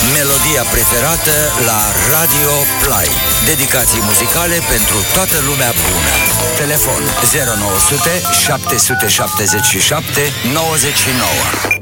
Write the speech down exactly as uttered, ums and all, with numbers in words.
melodia preferată la Radio Play. Dedicații muzicale pentru toată lumea bună. Telefon zero nouă zero zero șapte șapte șapte nouăzeci și nouă.